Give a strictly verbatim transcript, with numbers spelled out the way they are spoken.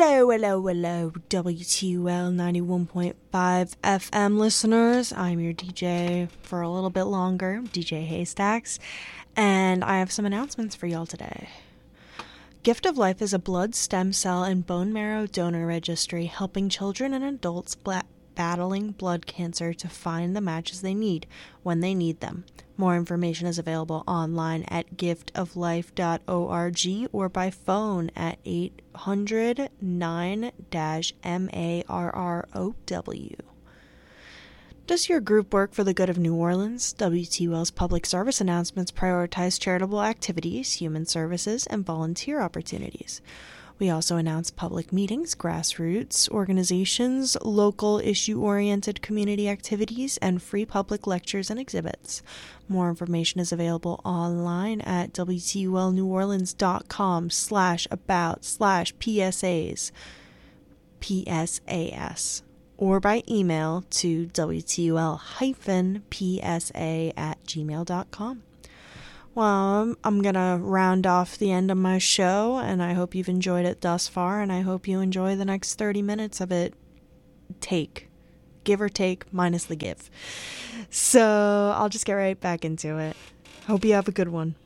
Hello, hello, hello, W T U L ninety-one point five F M listeners. I'm your D J for a little bit longer, D J Haystacks, and I have some announcements for y'all today. Gift of Life is a blood, stem cell, and bone marrow donor registry helping children and adults bla- battling blood cancer to find the matches they need when they need them. More information is available online at gift of life dot org or by phone at eight hundred nine M A R R O W. Does your group work for the good of New Orleans? W T U L's public service announcements prioritize charitable activities, human services, and volunteer opportunities. We also announce public meetings, grassroots organizations, local issue-oriented community activities, and free public lectures and exhibits. More information is available online at W T U L New Orleans dot com slash about slash P S As, P S A S, or by email to W T U L P S A at gmail dot com. Well, I'm going to round off the end of my show, and I hope you've enjoyed it thus far, and I hope you enjoy the next thirty minutes of it. Take. Give or take, minus the give. So I'll just get right back into it. Hope you have a good one.